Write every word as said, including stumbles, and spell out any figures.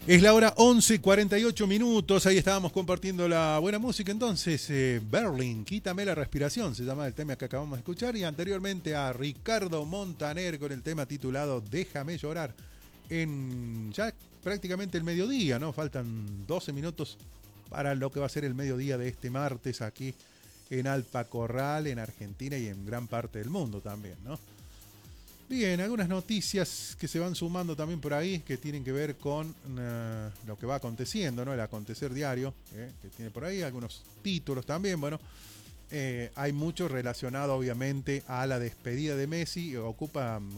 Es la hora once cuarenta y ocho minutos, ahí estábamos compartiendo la buena música. Entonces, eh, Berlín, quítame la respiración, se llama el tema que acabamos de escuchar. Y anteriormente a Ricardo Montaner con el tema titulado Déjame llorar. En ya prácticamente el mediodía, ¿no? Faltan doce minutos para lo que va a ser el mediodía de este martes aquí en Alpa Corral, en Argentina y en gran parte del mundo también, ¿no? Bien, algunas noticias que se van sumando también por ahí que tienen que ver con uh, lo que va aconteciendo, ¿no? El acontecer diario, ¿eh? Que tiene por ahí algunos títulos también, bueno. Eh, hay mucho relacionado obviamente a la despedida de Messi, ocupa